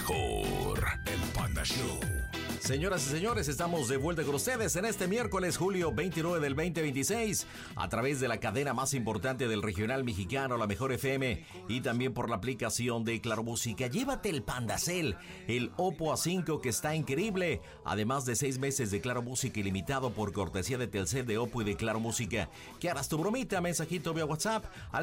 mejor. El Panda Show. Señoras y señores, estamos de vuelta con ustedes en este miércoles, julio 29 del 2026, a través de la cadena más importante del regional mexicano, la Mejor FM, y también por la aplicación de Claro Música. Llévate el Pandacel, el Oppo A5 que está increíble, además de 6 meses de Claro Música ilimitado por cortesía de Telcel, de Oppo y de Claro Música. Que harás tu bromita, mensajito vía WhatsApp al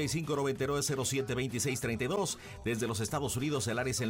5599072632. Desde los Estados Unidos, el área es el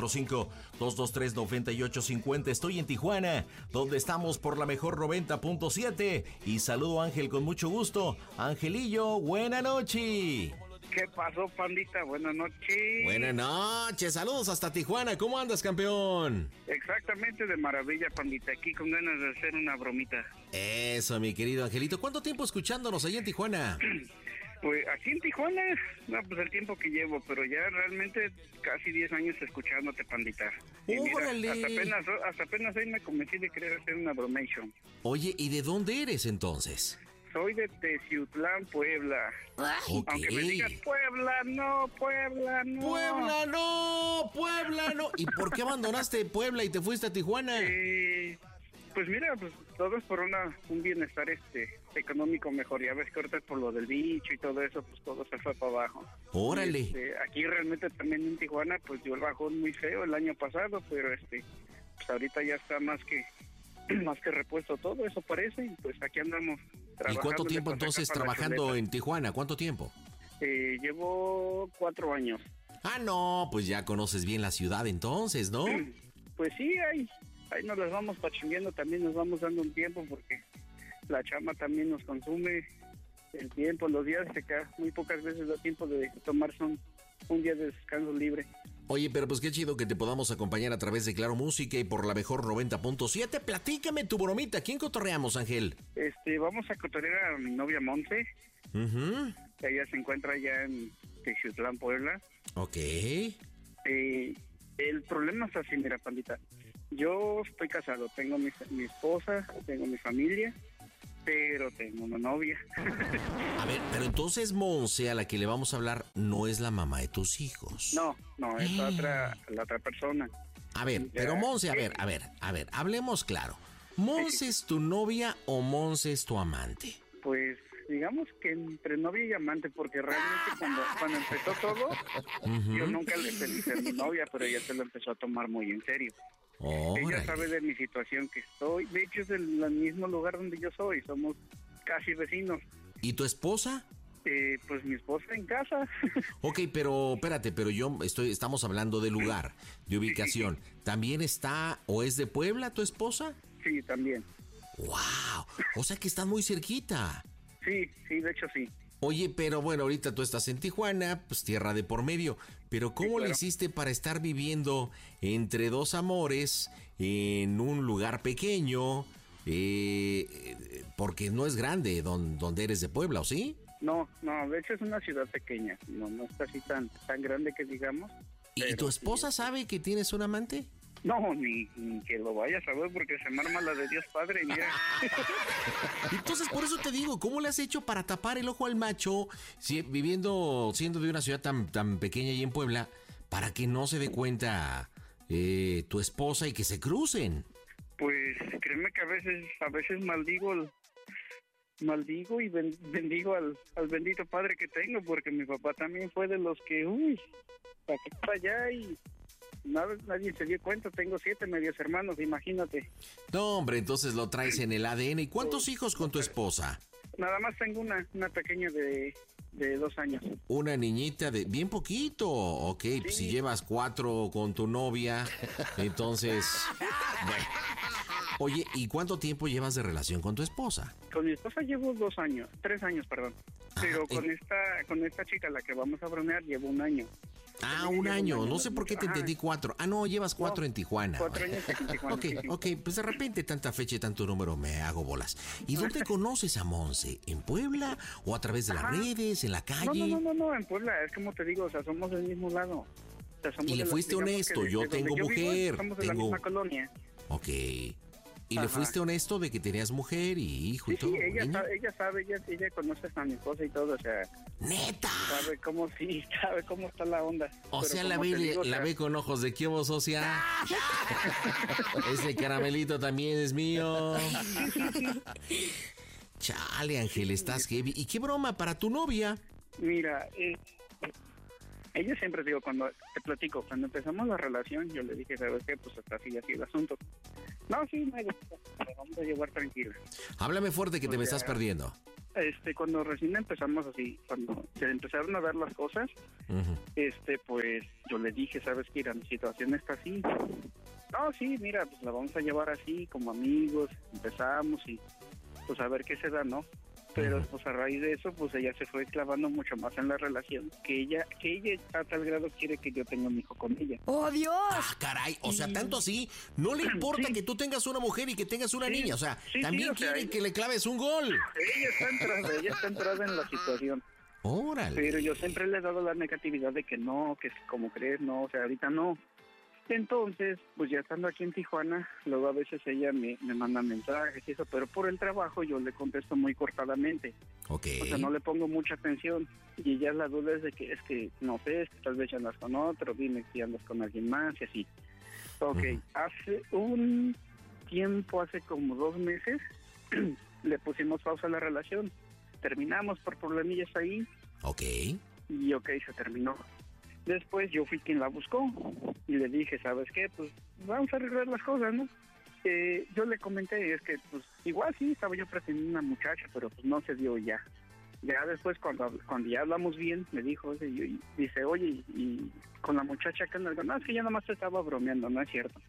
945-223-9850. Estoy en Tijuana, donde estamos por la mejor 90.7. Y saludo a Ángel con mucho gusto. Angelillo, buena noche. ¿Qué pasó, pandita? Buenas noches. Buenas noches, saludos hasta Tijuana. ¿Cómo andas, campeón? Exactamente, de maravilla, pandita. Aquí con ganas de hacer una bromita. Eso, mi querido Angelito. ¿Cuánto tiempo escuchándonos ahí en Tijuana? Pues aquí en Tijuana, no, pues el tiempo que llevo, pero ya realmente casi 10 años escuchándote, pandita. Y mira, hasta apenas hoy me convencí de querer hacer una bromation. Oye, ¿y de dónde eres entonces? Soy de Teciutlán, Puebla. Okay. Aunque me digas Puebla, no, Puebla, no. Puebla, no, Puebla, no. ¿Y por qué abandonaste Puebla y te fuiste a Tijuana? Pues mira, pues todo es por un bienestar económico mejor. Ya ves que ahorita por lo del bicho y todo eso, pues todo se fue para abajo. Órale. Aquí realmente también en Tijuana, pues dio el bajón muy feo el año pasado, pero pues ahorita ya está más que repuesto todo, eso parece, y pues aquí andamos trabajando. ¿Y cuánto tiempo entonces trabajando en Tijuana? ¿Cuánto tiempo? Llevo 4 años. Ah, no, pues ya conoces bien la ciudad entonces, ¿no? Pues sí, ahí nos las vamos pachimbiando, también nos vamos dando un tiempo porque la chamba también nos consume el tiempo, los días se queda, muy pocas veces da tiempo de tomarse un día de descanso libre. Oye, pero pues qué chido que te podamos acompañar a través de Claro Música y por la mejor 90.7. Platícame tu bromita, ¿quién cotorreamos, Ángel? Vamos a cotorrear a mi novia Monse, que ella se encuentra allá en Teciutlán, Puebla. Ok. El problema es así, mira, pandita. Yo estoy casado, tengo mi esposa, tengo mi familia, pero tengo una novia. A ver, pero entonces Monse, a la que le vamos a hablar, no es la mamá de tus hijos. No, es la otra persona. A ver, pero Monse, a ver, hablemos claro. ¿Monse es tu novia o Monse es tu amante? Pues digamos que entre novia y amante, porque realmente cuando empezó todo, yo nunca le pedí ser mi novia, pero ella se lo empezó a tomar muy en serio. Ella sabe de mi situación que estoy, de hecho es del mismo lugar donde yo soy, somos casi vecinos. ¿Y tu esposa? Pues mi esposa en casa. Ok, pero espérate, pero estamos hablando de lugar, de ubicación. ¿También está o es de Puebla tu esposa? Sí, también. ¡Wow! O sea que están muy cerquita. Sí, de hecho sí. Oye, pero bueno, ahorita tú estás en Tijuana, pues tierra de por medio. Pero ¿cómo le hiciste para estar viviendo entre dos amores en un lugar pequeño? Porque no es grande donde eres de Puebla, ¿o sí? No, de hecho es una ciudad pequeña. No está así tan grande que digamos. ¿Y tu esposa sabe que tienes un amante? No, ni que lo vaya a saber porque se me arma la de Dios Padre, mira. Entonces, por eso te digo, ¿cómo le has hecho para tapar el ojo al macho siendo de una ciudad tan pequeña y en Puebla, para que no se dé cuenta tu esposa y que se crucen? Pues créeme que a veces maldigo y bendigo al bendito Padre que tengo, porque mi papá también fue de los que, para aquí para allá y... Nadie se dio cuenta, tengo 7 medios hermanos, imagínate. No, hombre, entonces lo traes en el ADN. ¿Y cuántos hijos con tu esposa? Nada más tengo una pequeña de 2 años. Una niñita de bien poquito. Ok, sí. Pues si llevas 4 con tu novia, entonces... Bueno. Oye, ¿y cuánto tiempo llevas de relación con tu esposa? Con mi esposa llevo 3 años, perdón. Pero con esta chica, la que vamos a bromear, llevo 1 año. Ah, un año. No sé por qué te entendí 4. Ah, no, llevas 4 en Tijuana. 4 años en Tijuana. Ok, pues de repente tanta fecha y tanto número me hago bolas. ¿Y dónde conoces a Monse? ¿En Puebla o a través de las redes, en la calle? No, en Puebla. Es como te digo, o sea, somos del mismo lado. O sea, y le fuiste honesto, yo tengo mujer. Somos de la misma colonia. Ok. ¿Y le fuiste honesto de que tenías mujer y hijo y todo? Sí, ella sabe, ella conoce a mi esposa y todo, o sea... ¡Neta! Sabe cómo está la onda. O sea, la ve con ojos de ¿qué hubo, socia? Ese caramelito también es mío. Chale, Ángel, estás heavy. ¿Y qué broma para tu novia? Mira, ella siempre, digo, cuando te platico, cuando empezamos la relación, yo le dije, ¿sabes qué? Pues hasta así el asunto. No, sí, me gusta, vamos a llevar tranquila. Háblame fuerte que te me estás perdiendo. Cuando recién empezamos así, cuando se empezaron a dar las cosas, pues yo le dije, ¿sabes qué? Mira, mi situación está así. No, sí, mira, pues la vamos a llevar así, como amigos, empezamos y pues a ver qué se da, ¿no? Pero pues a raíz de eso, pues ella se fue clavando mucho más en la relación, que ella a tal grado quiere que yo tenga un hijo con ella. ¡Oh, Dios! Ah, caray, o sea, tanto así, no le importa que tú tengas una mujer y que tengas una niña, o sea, también quiere que le claves un gol. Ella está entrada en la situación. Órale. Pero yo siempre le he dado la negatividad de que no, que como crees, no, o sea, ahorita no. Entonces, pues ya estando aquí en Tijuana, luego a veces ella me manda mensajes y eso, pero por el trabajo yo le contesto muy cortadamente. Ok. O sea, no le pongo mucha atención. Y ya la duda es de que, no sé, es que tal vez ya andas con otro, dime si andas con alguien más y así. Ok, hace un tiempo, hace como 2 meses, le pusimos pausa a la relación. Terminamos por problemillas ahí. Ok. Y ok, se terminó. Después yo fui quien la buscó y le dije, ¿sabes qué? Pues vamos a arreglar las cosas, ¿no? Yo le comenté, es que pues igual sí, estaba yo pretendiendo una muchacha, pero pues no se dio ya. Ya después cuando ya hablamos bien, me dijo, dice, oye, y con la muchacha que no, es que yo nomás te estaba bromeando, no es cierto.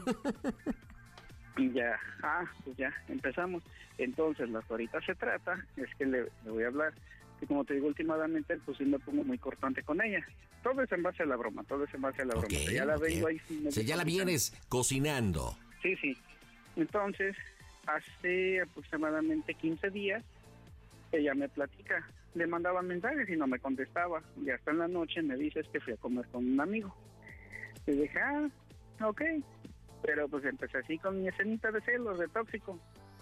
Y ya, pues ya, empezamos. Entonces, lo que ahorita se trata es que le voy a hablar. Y como te digo, últimamente, pues sí me pongo muy cortante con ella. Todo es en base a la broma, Okay, ya la vengo ahí. O sea, ya la vienes cocinando. Sí. Entonces, hace aproximadamente 15 días, ella me platica. Le mandaba mensajes y no me contestaba. Y hasta en la noche me dice que fui a comer con un amigo. Le dije, ok. Pero pues empecé así con mi escenita de celos, de tóxico.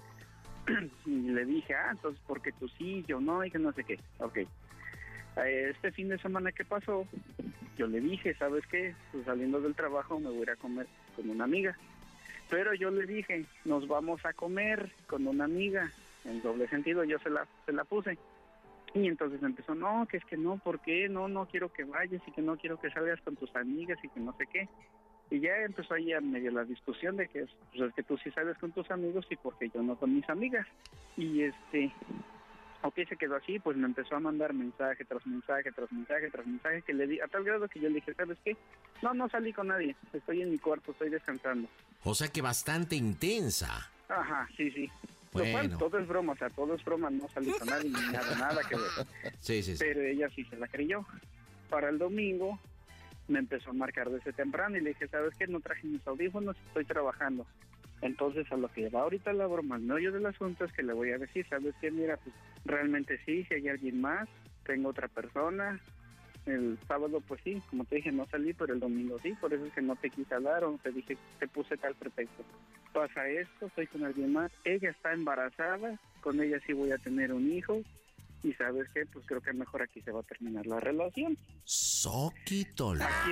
Y le dije, entonces, porque tú sí, yo no, y que no sé qué. Ok. Este fin de semana que pasó, yo le dije, ¿sabes qué? Pues saliendo del trabajo me voy a ir a comer con una amiga. Pero yo le dije, nos vamos a comer con una amiga. En doble sentido, yo se la puse. Y entonces empezó, no, que es que no, ¿por qué? No quiero que vayas y que no quiero que salgas con tus amigas y que no sé qué. Y ya empezó ahí a medio la discusión de que pues es que tú sí sales con tus amigos y porque yo no con mis amigas. Y ok, se quedó así, pues me empezó a mandar mensaje tras mensaje, que le di, a tal grado que yo le dije, ¿sabes qué? No salí con nadie, estoy en mi cuarto, estoy descansando. O sea que bastante intensa. Ajá, sí. Bueno. Lo cual, todo es broma, no salí con nadie, ni nada que ver. Sí. Pero ella sí se la creyó. Para el domingo me empezó a marcar desde temprano y le dije, ¿sabes qué? No traje mis audífonos, estoy trabajando. Entonces, a lo que va ahorita la broma, el meollo del asunto es que le voy a decir, ¿sabes qué? Mira, pues realmente sí, si hay alguien más, tengo otra persona. El sábado, pues sí, como te dije, no salí, pero el domingo sí, por eso es que no te quise hablar o te dije, te puse tal pretexto. Pasa esto, estoy con alguien más, ella está embarazada, con ella sí voy a tener un hijo. Y ¿sabes qué? Pues creo que mejor aquí se va a terminar la relación. Soquitola. Aquí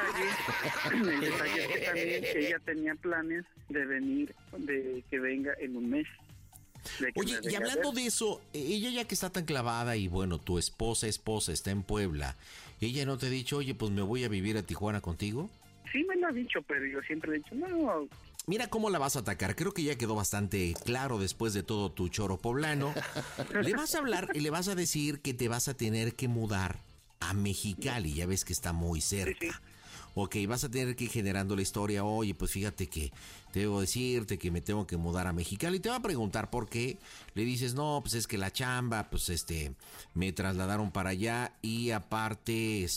el detalle es que también ella tenía planes de venir, de que venga en un mes. Oye, y hablando de eso, ella ya que está tan clavada y bueno, tu esposa está en Puebla, ¿ella no te ha dicho, oye, pues me voy a vivir a Tijuana contigo? Sí me lo ha dicho, pero yo siempre le he dicho, no. Mira cómo la vas a atacar. Creo que ya quedó bastante claro después de todo tu choro poblano. Le vas a hablar y le vas a decir que te vas a tener que mudar a Mexicali. Ya ves que está muy cerca. Sí. Ok, vas a tener que ir generando la historia. Oye, pues fíjate que debo decirte que me tengo que mudar a Mexicali. Te va a preguntar por qué. Le dices, no, pues es que la chamba, pues me trasladaron para allá. Y aparte,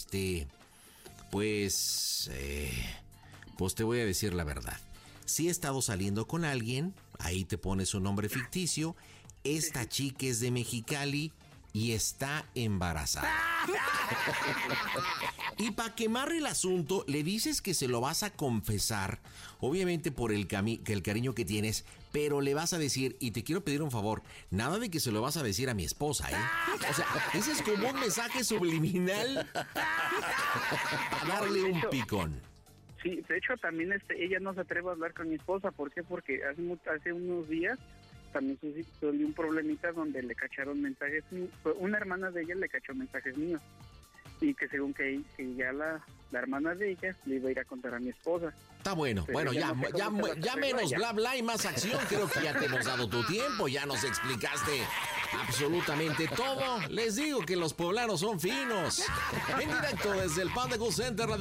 pues te voy a decir la verdad. Si he estado saliendo con alguien, ahí te pones un nombre ficticio. Esta chica es de Mexicali, y está embarazada. Y para quemar el asunto, le dices que se lo vas a confesar, obviamente por el cariño que tienes, pero le vas a decir, y te quiero pedir un favor, nada de que se lo vas a decir a mi esposa, ¿eh? O sea, ese es como un mensaje subliminal para darle un picón. Sí, de hecho también ella no se atreve a hablar con mi esposa. ¿Por qué? Porque hace unos días también sucedió un problemita donde le cacharon mensajes. Una hermana de ella le cachó mensajes míos. Y que según que ya la hermana de ella le iba a ir a contar a mi esposa. Está bueno. Pero bueno, ya menos bla bla y más acción. Creo que ya te hemos dado tu tiempo, ya nos explicaste absolutamente todo. Les digo que los poblanos son finos. En directo desde el Panda Cool Center,